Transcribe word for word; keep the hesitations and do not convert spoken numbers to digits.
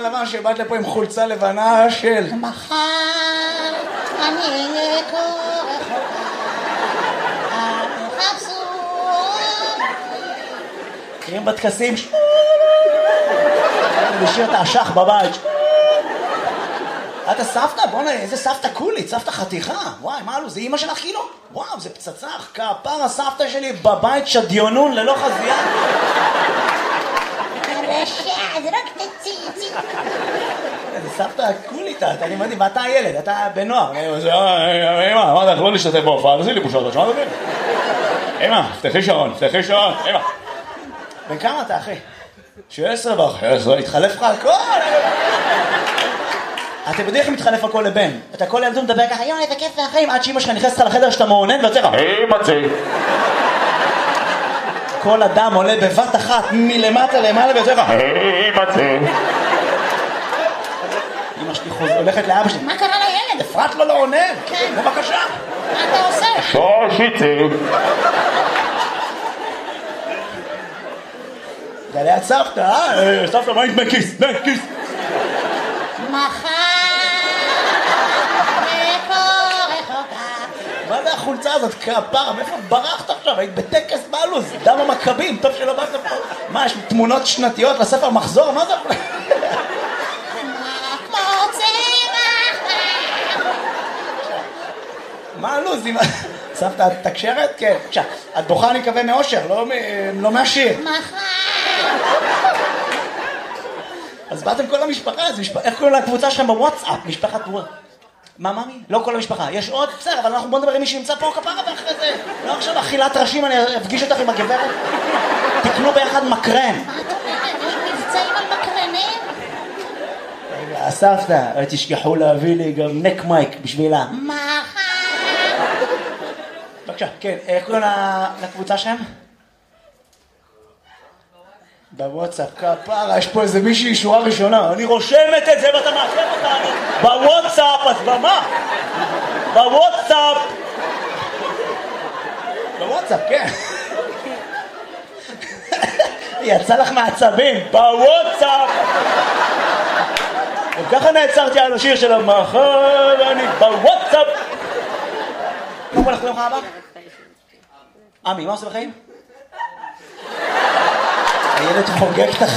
לבן שבאת לפה עם חולצה לבנה של... מחר אני אהיה כה רחוקה, אל תחפשו. מכירים בטקסים? לשיר את האשך בבית. אתה סבתא? בוא'נה, איזה סבתא קולית, סבתא חתיכה. וואי, מה אלו? זה אמא שלך כאילו? וואו, זה פצצה. כפר הסבתא שלי בבית שדיונון ללא חזייה. הרשע, זה רק תציצי. זה סבתא קולית, אני מדהים, ואתה הילד, אתה בנוער. אמא, אמרת לך לא להשתתף בהופעה, תעשי לי בושות, שמעת אותי? אמא, פתחי שעון, פתחי שעון, אמא. בן כמה אתה, אחי? שבע עשרה וחצי, עשרה, התחלף לך הכל. אתם יודעים איך מתחלף הכל לבן? אתה כל ילדות מדבר ככה, יואי, זה כיף והחיים, עד שאמא שלך נכנסת לך לחדר שאתה מעונן ויוצא לך, היי מצי. כל אדם עולה בבת אחת מלמטה למעלה ויוצא לך, היי מצי. אמא שלי הולכת לאבא שלי, מה קרה לילד? אפרת לו לא עונן. כן. בבקשה. מה אתה עושה? שושיצי. זה ליד סבתא, אה? סבתא, מה עם דמי כיס? דמי כיס. מחר מה זה החולצה הזאת? כפרה, מאיפה ברחת עכשיו? היית בטקס בעלוז, דם המכבים, טוב שלא באת פה. מה, יש תמונות שנתיות לספר מחזור? מה זה? מה הלוז? סבתא, את תקשרת? כן. בבקשה, את בוכה אני מקווה מאושר, לא מהשיר. אז באתם כל המשפחה, איך קוראים לקבוצה שלכם בוואטסאפ? משפחת וואטסאפ. מה, ממי? לא כל המשפחה. יש עוד? בסדר, אבל אנחנו בוא נדבר עם מי שנמצא פה כפרה ואחרי זה. לא עכשיו אכילת ראשים, אני אפגיש אותך עם הגברת. תקנו ביחד מקרן. מה את אומרת? יש מבצעים על מקרנים? רגע, הסבתא, תשכחו להביא לי גם נק מייק בשבילה. מחר. בבקשה, כן, איך קוראים לקבוצה שלהם? בוואטסאפ, כפרה, יש פה איזה מישהי שורה ראשונה, אני רושמת את זה ואתה מאחר אותנו בוואטסאפ, אז במה? בוואטסאפ בוואטסאפ, כן. יצא לך מעצבים, בוואטסאפ. וככה נעצרתי על השיר של המחר, אני בוואטסאפ. מה קורה לך ביום הבא? עמי, מה עושה בחיים? הילד חוגג את החיים.